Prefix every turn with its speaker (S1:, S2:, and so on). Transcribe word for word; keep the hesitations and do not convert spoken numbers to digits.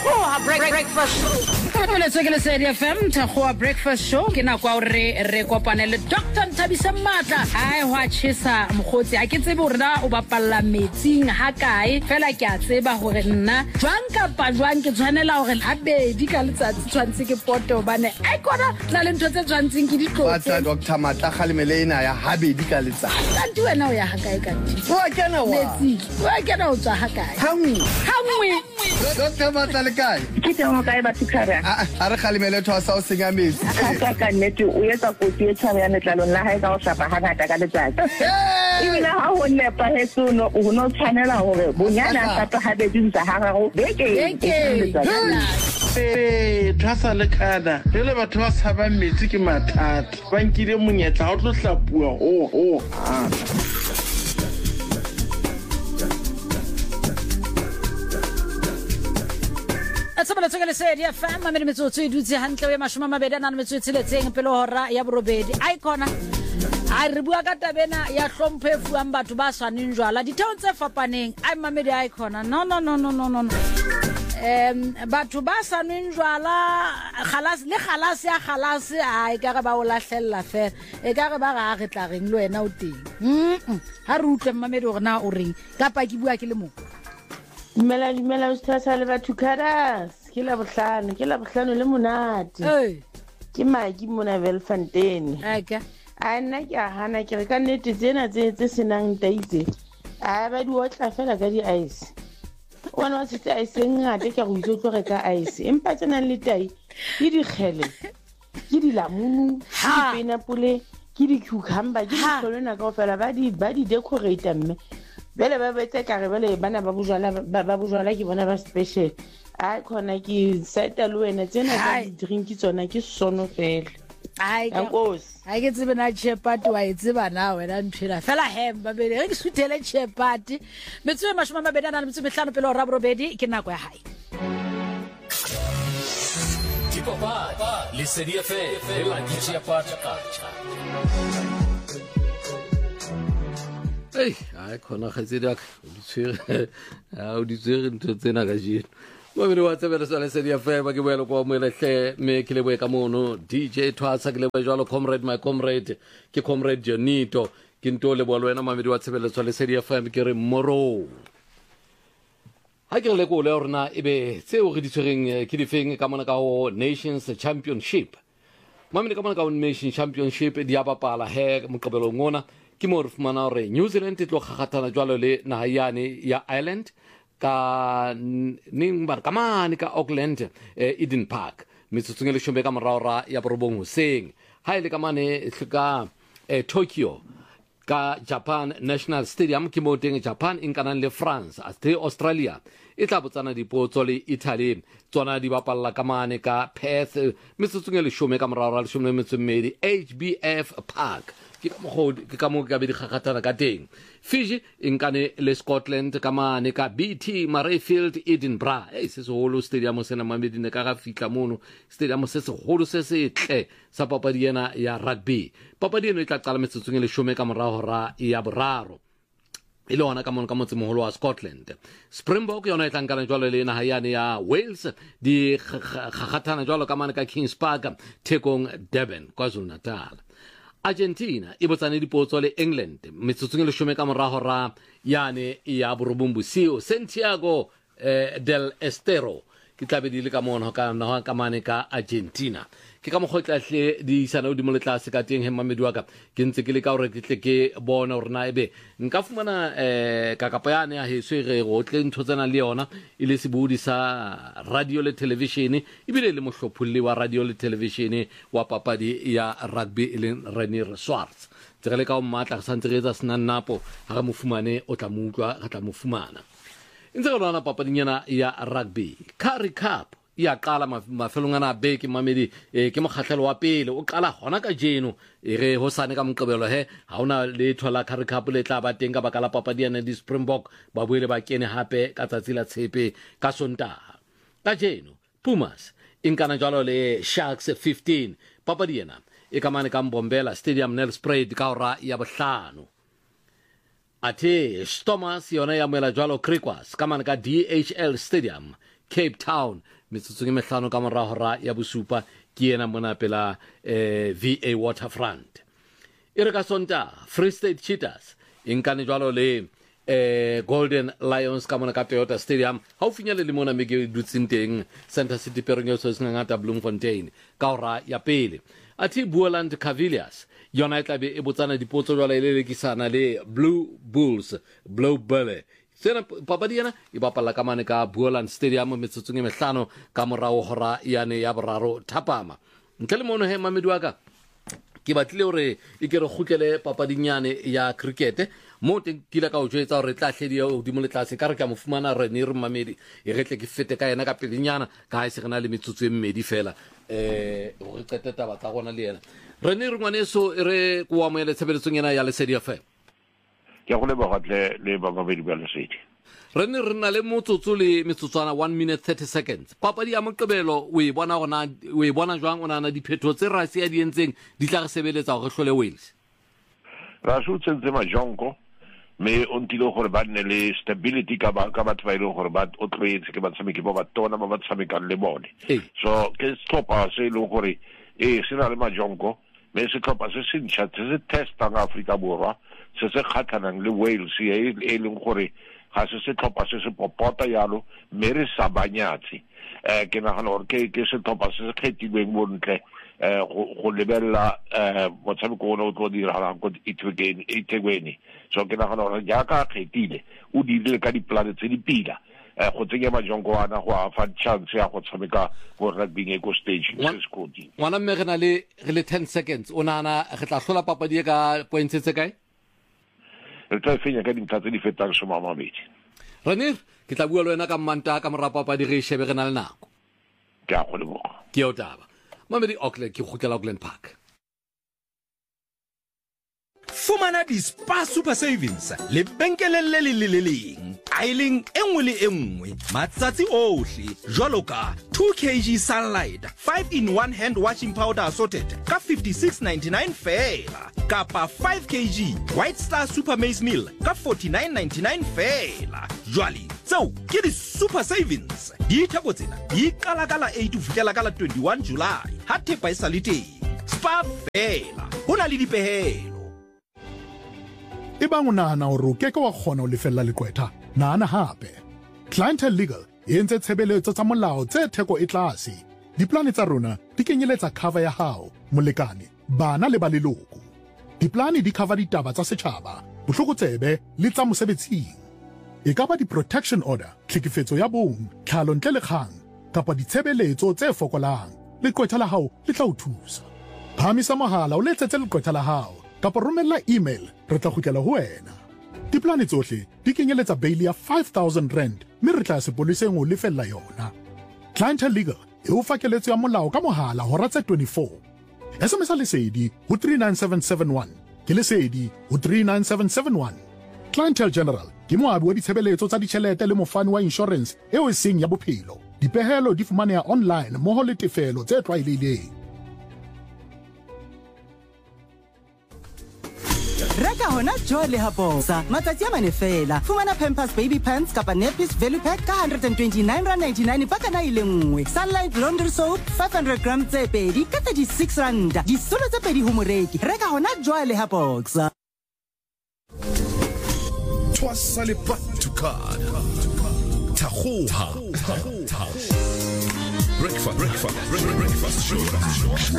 S1: Thakgoa breakfast show let's get let's F M Thakgoa breakfast show ke na kwa re re kopane le Doctor Nthabisa Matla ai wa tshisa mogotsi a ke tsebe hore na o bapalla metsing ha kae fela ke a tseba hore nna jwang ka pa jwang ke tshwanela hore habedi ka letsatsi tshwantse ke poto bane ai kona tla le ntho tse tshwantseng ke di tlotse
S2: batla Doctor Matla khalemele ina ya habedi ka letsatsi
S1: kanti wena o ya ha kae kanti
S2: wa kena wa
S1: metsi wa kena o tswa ha kae
S2: hangwe
S1: hangwe
S2: Doctor Matla le kae
S3: ke teng ka ba tshikara
S2: a re khalemele thosa o senya metsi
S3: ka ka nnete o etsa kotsi e tshaba ya letlalong la hae ka o hlapa ha ngata ka letsatsi ibile ha ho nepa hesono o no tshwanela hore bonyana tsa ha be dintsha ha gago beke
S4: eh thasa le kana le batho ba tshaba metsi ke mathata ba nkile monyetla o tlo hlapua ho ho
S1: Tsabela tsogele se dia fama me metsotso e dutse hantle we mashoma mabedi ana metsotso tseletseng pele hora ya borobedi ai kona a re bua ka tabena ya hlomphe fuang batho ba swaneng jwala ditheo tse fapaneng ai mamedi ai kona no no no no no no em batho ba swaneng jwala khalas le khalas ya khalas ai ka ga ba o lahlella fe e ka ga ba ga re tla reng le wena o teng mm ha re utlwe mamedi hore na o reng ka pa ke bua ke le mo
S5: Mela dimela o stasa le batho karas ke la bohlano ke la bohlano le monate
S1: eh
S5: ke maki mona Velfontein
S1: aka
S5: a nna ke a hana ke re ka nnete tsena tse tse senang taitse a ba di otla fela ka di ice ona wa se ice ngate ke go itse tlo reka ice empa tsena le tai ke di khele ke di lamunu ke di pineapple ke di cucumber ke di kolona ka fela ba di ba di decorate mme bele ba betse ka re bele bana ba bujala ba bujala ke bona ba special a khona ke seta le wena tsena tsa di drink tsona ke sono fela
S1: ai
S5: nkosi
S1: ai ke tsebe na chepati wa itseba na wena nthira fela hemba bele re ke suthele chepati metswe mashoma mabedi ana metswe mehlano pele hora borobedi ke nako ya hae
S6: Tipapa le serie fe la dicia pacha pacha
S7: Hey, ai khona khatsedi ak o ditshwere a o ditshwere ntho tsena ka jeno mo bere wa tsebela sala se dia fe ba ke boela kwa mo le hle me ke le boe ka mono D J Thwasa ke le boe jalo comrade my comrade ke comrade Jonito ke nto le boelo wena mamedi wa tsebela sala se dia fe ke re moro ha ke le go le rona ebe tseo re ditshwereng ke di feng ka mona ka ho Nations Championship mamedi ka mona ka ho Nations Championship di abapala he moqebelo ngona ke mo re fumana hore New Zealand e tlo kgakgathana jwalo le nahayane ya Ireland ka ning bar kamane ka Auckland Eden Park metsotsong le shombe ka moraora ya borobong hoseng ha ile kamane hloka Tokyo ka Japan National Stadium ke mo teng Japan inkanang le France ate Australia e tla botsana dipotso le Italy tsona di bapalla kamane ka Perth metsotsong le shome ka moraora le shome metsomedi H B F Park ke ka mogodi ke ka mo ka be di kgakgathana ka teng Fiji inkane le Scotland kamane ka B T Murrayfield Edinburgh e se seholo stadium sena mamedi ne ka ga fika mono stadium se seholo se se tle sa papadi ena ya rugby papadi eno e tla qala metsotsong le shome ka morao ra ya boraro ile ona ka mono ka motse moholo wa Scotland Springbok yona e tlankana jwalo le nahayane ya Wales di kgakgathana jwalo kamane ka Kings Park tekong Durban KwaZulu-Natal Argentina e botsane dipotso le England metsotsong le shome ka morago ra yane ya borobombusiu Santiago eh, del Estero ke tlabe di le ka mona ka na ka mane ka Argentina ke ka mogotla hle di sana o di moletla se ka teng he mamedi wa ka ke ntse ke le ka hore ke tle ke bona hore na ebe nka fumana eh ka kapayane ya heso re go tle ntho tsena le yona ile se budi sa radio le television ibile le mohlophulli wa radio le television wa papadi ya rugby ile Renier Swarts tsele ka o matla sa ntse re tsa sna napo ha mo fumane o tla mo utlwa ga tla mo fumana ntse go rona papadinyana ya rugby Currie Cup ya qala mafelong ana beke mamedi ke mokgahlelo wa pele o qala hona ka jeno e re ho sane ka moqebelo he ha ona le thola Currie Cup le tla ba teng ka bakala papadiana di Springbok ba boele ba kene hape ka tsatsi la tshepe ka Sontaga ka jeno Pumas inkana jalo le Sharks fifteen papadiana e kamane ka Mbombela Stadium Nelspruit ka ora ya bohlano ate Stormers yona ya mela jalo Griquas kamane ka D H L Stadium Cape Town metsotsong e mehlano ka mora hora ya bosupa ke ena mona pela eh, V A Waterfront e re ka sonta Free State Cheetahs inkane jwalo le eh, Golden Lions ka mona ka Toyota Stadium ha o finyele le mona me ke dutseng teng Center City Perong so se ngata Bloemfontein ka hora ya pele athi Boland Cavaliers yona e tlabe e botsana dipotso jwala e lelekisana le Blue Bulls Blue Bulls sena papadi yana e bapala ka mane ka Boland Stadium metsotsong e mehlano ka morao hora yane ya boraro thapama ntle le mono he mamedi wa ka ke batlile hore e ke re khutlele papadinyane ya cricket mo te kila ka o jwetsa hore tla hledi o dimo le tlase ka re ka mo fumana re ne re mamedi e retle ke fete ka yena ka pedinyana ka ha se rena le metsotso e mmedi fela eh re qeteta ba tsa gona le yena re ne re ngwaneso re kwa mo ele tshebeletsong yena ya Lesedi F M
S8: ke go le bogatle le ba babedi ba Lesedi
S7: re ne re na le motsotso le metsotswana one minute thirty seconds papadi ya moqebelo o e bona gona o e bona jwang o nana diphetho tse ra se ya di entseng di tla re sebeletsa go hlole Wales
S8: ra su tsentse majonko me on tilo gore ba nne le stability ka ba ka batho ba ile gore ba o tletse ke ba tshameke ba ba tona ba ba tshameka le bone so ke stoppa se ile gore e se na le majonko me se tlhopha se se ntšha se testa ga Afrika Borwa se se kgathanang le Wales e e leng gore ga se se tlhopha se se popota yalo me re sa banyatsi eh ke nagana gore ke ke se tlhopha se se kgethilweng bontle eh go lebella eh motshameko o no tlo dira go itegweni so ke nagana gore ja ka kgethile o dirile ka diplane tse di pila eh go tsenya majongo ana go afa chance ya go tshameka go rugby e go stage se skodi
S7: ngwana mme re na le re le ten seconds o nana re tla hlola papadi ka points tse kae
S8: re tla fenya ka dintlha tse di fetang soma mabedi
S7: Renir ke tla bua le wena ka mmanta ka mora papadi re shebe re na le nako
S8: ke a go leboga
S7: ke o taba mamedi Auckland ke khutlela Auckland Park
S9: Fumana di Spa Super Savings le benkelele le le leng aileng engwe le engwe matsatsi ohle jwalo ka two kilograms Sunlight five in one hand washing powder assorted ka fifty-six ninety-nine fela kapa five kilograms White Star Super Maize Meal ka forty-nine ninety-nine fela jwale tseo ke di Super Savings di theko tsena di qala ka la eight to fitela ka la twenty-one July ha thepa e sa le teng Spa fela hona le dipehelo
S10: e bang o nahana hore o keke wa kgona ho lefella leqwetha nahana hape Clientele Legal e entse tshebeletso tsa molao tse theko e tlase diplane tsa rona di kenyeletsa cover ya hao molekane bana le ba leloko diplane di cover ditaba tsa setjhaba bohlokotsebe le tsa mosebetsing e ka ba di-protection order tlhekefetso ya bong tlhalo ntle le kgang kapa ditshebeletso tse fokolang leqwetha la hao le tla o thusa phamisa mohala o letsetse leqwetha la hao kapa romella email re tla kgutlela ho wena diplane tsohle di kenyeletsa bail ya five thousand rand mme re tla sepoliseng o lefella yona Clientele Legal e o fa keletso ya molao ka mohala hora tse twenty-four S M S lesedi ho three nine seven seven one ke lesedi ho three nine seven seven one Clientele General ke moabi wa ditshebeletso tsa ditjhelete le mofani wa insurance eo e seng ya bophelo dipehelo di fumaneha online moho le tefelo tse tlwaelehileng
S11: Reka hona jwale ha Boxer matsatsi a mane fela fumana Pampers Baby Pants kapa Nappies Value Pack ka one hundred twenty-nine rand ninety-nine baka na ile nngwe Sunlight Laundry Soap five hundred grams tse pedi ka thirty-six rand disolo tse pedi ho moreki reka hona jwale ha Boxer
S9: Twasa le back to card Tahoha Breakfast Breakfast Breakfast Show